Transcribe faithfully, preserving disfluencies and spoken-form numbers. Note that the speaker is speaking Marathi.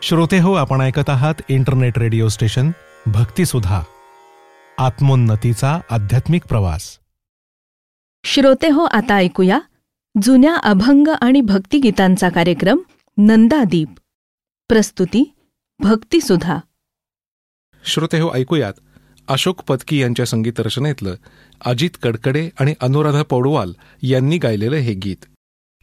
श्रोते हो, आपण ऐकत आहात इंटरनेट रेडिओ स्टेशन भक्तिसुधा, आत्मोन्नतीचा आध्यात्मिक प्रवास. श्रोते हो, आता ऐकूया जुन्या अभंग आणि भक्तिगीतांचा कार्यक्रम नंदादीप. प्रस्तुती भक्तिसुधा. श्रोते हो, ऐकूयात अशोक पत्की यांच्या संगीत रचनेतलं अजित कडकडे आणि अनुराधा पौडवाल यांनी गायलेलं हे गीत.